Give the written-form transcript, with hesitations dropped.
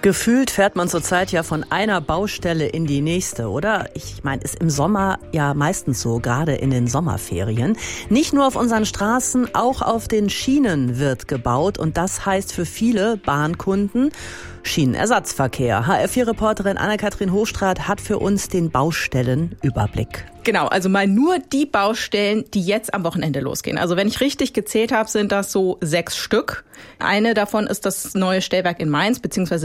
Gefühlt fährt man zurzeit ja von einer Baustelle in die nächste, oder? Ich meine, ist im Sommer ja meistens so, gerade in den Sommerferien. Nicht nur auf unseren Straßen, auch auf den Schienen wird gebaut. Und das heißt für viele Bahnkunden Schienenersatzverkehr. HR4-Reporterin Anne-Kathrin Hochstraat hat für uns den Baustellenüberblick. Genau, also mal nur die Baustellen, die jetzt am Wochenende losgehen. Also wenn ich richtig gezählt habe, sind das so 6 Stück. Eine davon ist das neue Stellwerk in Mainz, beziehungsweise